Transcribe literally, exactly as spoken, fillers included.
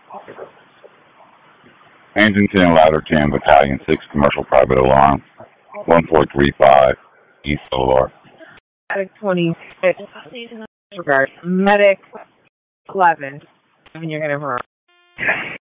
Kensington, Louder ten, Battalion six, Commercial Private Alarm, one four three five, East Boulevard. Medic twenty-six, regard. Medic eleven, you're going to